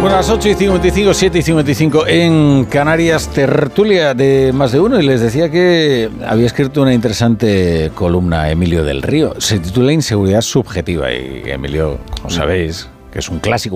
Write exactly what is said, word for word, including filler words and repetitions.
Bueno, a las ocho y cincuenta y cinco, siete y cincuenta y cinco en Canarias, tertulia de Más de Uno, y les decía que había escrito una interesante columna Emilio del Río. Se titula Inseguridad subjetiva y Emilio, como sabéis, que es un clásico,